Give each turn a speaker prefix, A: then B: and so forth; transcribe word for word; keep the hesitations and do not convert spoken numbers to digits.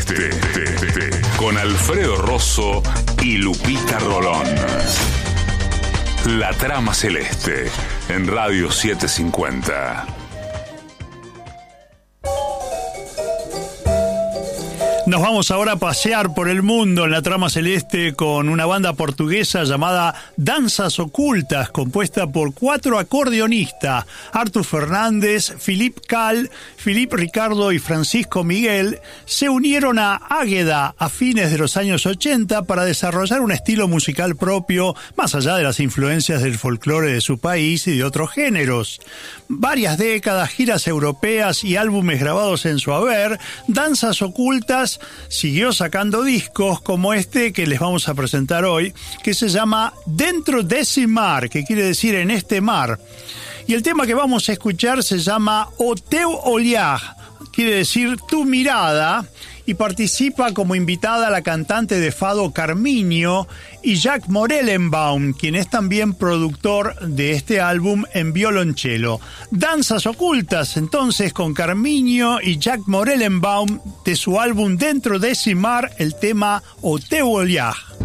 A: Celeste, con Alfredo Rosso y Lupita Rolón. La Trama Celeste, en Radio setecientos cincuenta.
B: Nos vamos ahora a pasear por el mundo en la Trama Celeste con una banda portuguesa llamada Danzas Ocultas, compuesta por cuatro acordeonistas: Artur Fernández, Philip Cal, Philip Ricardo y Francisco Miguel. Se unieron a Águeda a fines de los años ochenta para desarrollar un estilo musical propio, más allá de las influencias del folclore de su país y de otros géneros. Varias décadas, giras europeas y álbumes grabados en su haber, Danzas Ocultas siguió sacando discos como este que les vamos a presentar hoy, que se llama Dentro desse mar, que quiere decir en este mar. Y el tema que vamos a escuchar se llama O teu olhar, quiere decir tu mirada, y participa como invitada la cantante de fado Carminho y Jack Morellenbaum, quien es también productor de este álbum en violonchelo. Danzas Ocultas, entonces, con Carminho y Jack Morellenbaum, de su álbum Dentro desse mar, el tema O teu olhar.